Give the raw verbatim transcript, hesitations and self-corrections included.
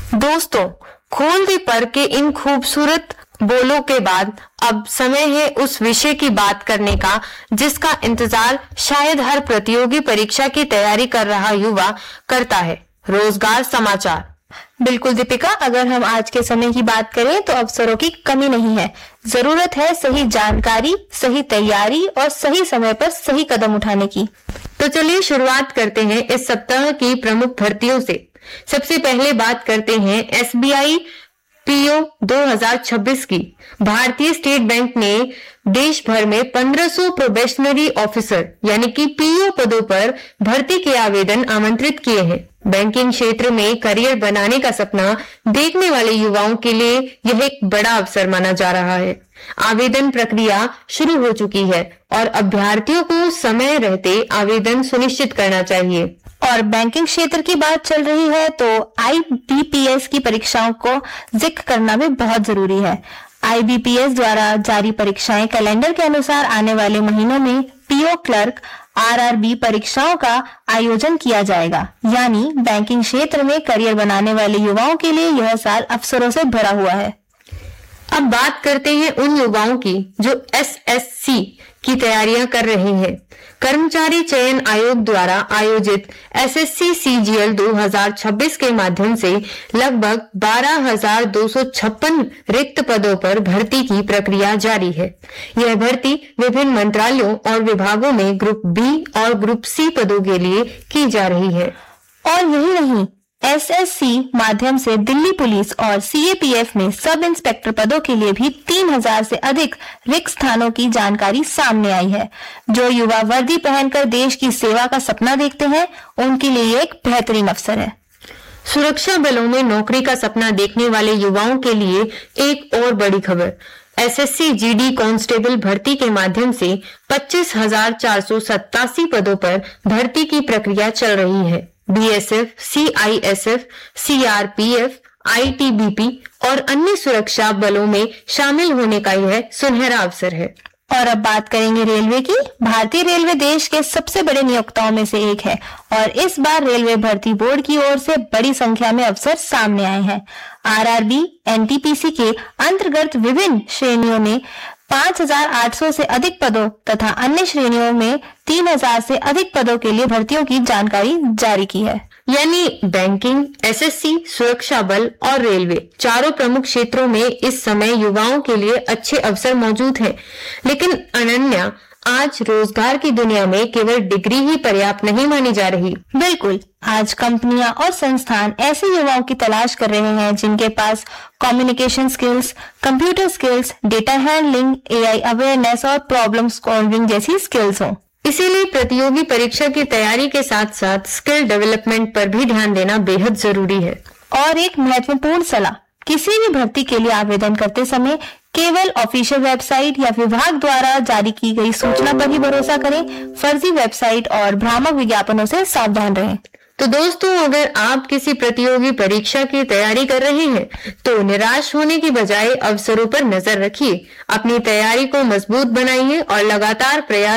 दोस्तों, खोल दी पर के इन खूबसूरत बोलों के बाद अब समय है उस विषय की बात करने का जिसका इंतजार शायद हर प्रतियोगी परीक्षा की तैयारी कर रहा युवा करता है, रोजगार समाचार। बिल्कुल दीपिका, अगर हम आज के समय की बात करें तो अवसरों की कमी नहीं है। जरूरत है सही जानकारी, सही तैयारी और सही समय पर सही कदम उठाने की। तो चलिए शुरुआत करते हैं इस सप्ताह की प्रमुख भर्तियों से। सबसे पहले बात करते हैं एस बी आई पीओ दो हज़ार छब्बीस की। भारतीय स्टेट बैंक ने देश भर में पंद्रह सौ प्रोबेशनरी ऑफिसर यानी कि पीओ पदों पर भर्ती के आवेदन आमंत्रित किए हैं। बैंकिंग क्षेत्र में करियर बनाने का सपना देखने वाले युवाओं के लिए यह एक बड़ा अवसर माना जा रहा है। आवेदन प्रक्रिया शुरू हो चुकी है और अभ्यर्थियों को समय रहते आवेदन सुनिश्चित करना चाहिए। और बैंकिंग क्षेत्र की बात चल रही है तो आई बी पी एस की परीक्षाओं को जिक्र करना भी बहुत जरूरी है। आई बी पी एस द्वारा जारी परीक्षाएं कैलेंडर के अनुसार आने वाले महीनों में PO clerk are R B परीक्षाओं का आयोजन किया जाएगा। यानी बैंकिंग क्षेत्र में करियर बनाने वाले युवाओं के लिए यह साल अवसरों से भरा हुआ है। अब बात करते हैं उन युवाओं की जो एस एस सी की तैयारियां कर रहे हैं। कर्मचारी चयन आयोग द्वारा आयोजित एस एस सी सी जी एल दो हज़ार छब्बीस के माध्यम से लगभग बारह हज़ार दो सौ छप्पन रिक्त पदों पर भर्ती की प्रक्रिया जारी है। यह भर्ती विभिन्न मंत्रालयों और विभागों में ग्रुप बी और ग्रुप सी पदों के लिए की जा रही है। और यही नहीं, एस एस सी माध्यम से दिल्ली पुलिस और सी ए पी एफ में सब इंस्पेक्टर पदों के लिए भी तीन हज़ार से अधिक रिक्त स्थानों की जानकारी सामने आई है। जो युवा वर्दी पहनकर देश की सेवा का सपना देखते हैं, उनके लिए एक बेहतरीन अवसर है। सुरक्षा बलों में नौकरी का सपना देखने वाले युवाओं के लिए एक और बड़ी खबर। S S C G D constable भर्ती के माध्यम से पच्चीस हज़ार चार सौ सत्तासी पदों पर भर्ती की प्रक्रिया चल रही है। B S F, C I S F, C R P F, I T B P और अन्य सुरक्षा बलों में शामिल होने का यह सुनहरा अवसर है। और अब बात करेंगे रेलवे की। भारतीय रेलवे देश के सबसे बड़े नियोक्ताओं में से एक है और इस बार रेलवे भर्ती बोर्ड की ओर से बड़ी संख्या में अवसर सामने आए हैं। Are R B, N T P C के अंतर्गत विभिन्न श्रेणियों में पाँच हज़ार आठ सौ से अधिक पदों तथा अन्य श्रेणियों में तीन हज़ार से अधिक पदों के लिए भर्तियों की जानकारी जारी की है। यानी बैंकिंग, एस एस सी, सुरक्षा बल और रेलवे चारों प्रमुख क्षेत्रों में इस समय युवाओं के लिए अच्छे अवसर मौजूद हैं। लेकिन अनन्या, आज रोजगार की दुनिया में केवल डिग्री ही पर्याप्त नहीं मानी जा रही। बिल्कुल, आज कंपनियां और संस्थान ऐसे युवाओं की तलाश कर रहे हैं जिनके पास communication skills, computer skills, data handling, ए आई अवेयरनेस और प्रॉब्लम सॉल्विंग जैसी स्किल्स हों। इसीलिए प्रतियोगी परीक्षा की तैयारी के साथ साथ स्किल डेवलपमेंट पर भी ध्यान देना बेहद जरूरी है। और एक महत्वपूर्ण सलाह, किसी भी भर्ती के लिए आवेदन करते समय केवल ऑफिशियल वेबसाइट या विभाग द्वारा जारी की गई सूचना पर ही भरोसा करें। फर्जी वेबसाइट और भ्रामक विज्ञापनों से सावधान रहें। तो दोस्तों, अगर आप किसी प्रतियोगी परीक्षा की तैयारी कर रहे हैं तो निराश होने की बजाय अवसरों पर नजर रखिए, अपनी तैयारी को मजबूत बनाइए और लगातार प्रयास